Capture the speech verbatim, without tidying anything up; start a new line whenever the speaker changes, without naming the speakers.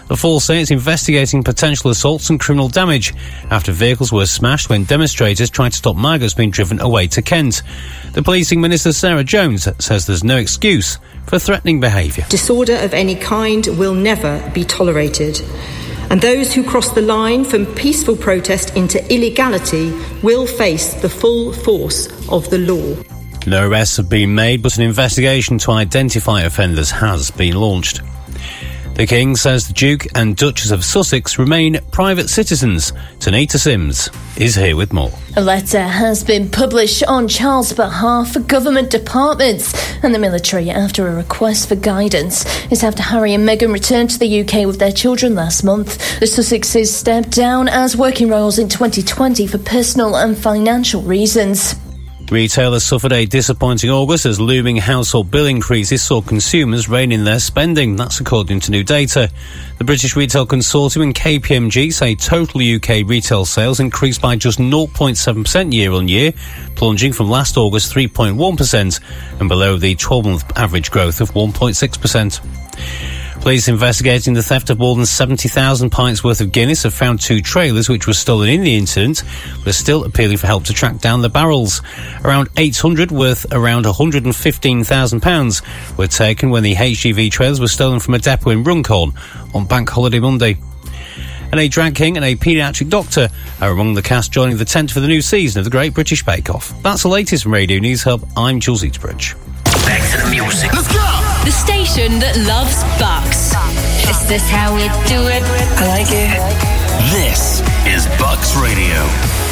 The force say it's investigating potential assaults and criminal damage after vehicles were smashed when demonstrators tried to stop maggots being driven away to Kent. The Policing Minister Sarah Jones says there's no excuse for threatening behaviour.
Disorder of any kind will never be tolerated, and those who cross the line from peaceful protest into illegality will face the full force of the law.
No arrests have been made, but an investigation to identify offenders has been launched. The King says the Duke and Duchess of Sussex remain private citizens. Tanita Sims is here with more.
A letter has been published on Charles' behalf for government departments and the military after a request for guidance. It's after Harry and Meghan returned to the U K with their children last month. The Sussexes stepped down as working royals in twenty twenty for personal and financial reasons.
Retailers suffered a disappointing August as looming household bill increases saw consumers rein in their spending. That's according to new data. The British Retail Consortium and K P M G say total U K retail sales increased by just zero point seven percent year on year, plunging from last August's three point one percent and below the twelve-month average growth of one point six percent. Police investigating the theft of more than seventy thousand pints worth of Guinness have found two trailers which were stolen in the incident, but are still appealing for help to track down the barrels. Around eight hundred, worth around one hundred fifteen thousand pounds, were taken when the H G V trailers were stolen from a depot in Runcorn on Bank Holiday Monday. And a drag king and a paediatric doctor are among the cast joining the tent for the new season of the Great British Bake Off. That's the latest from Radio News Hub. I'm Jules Eatsbridge.
Back to the music. Let's go!
The station that loves Bucks.
Is this how we do it?
I like it. This is Bucks Radio.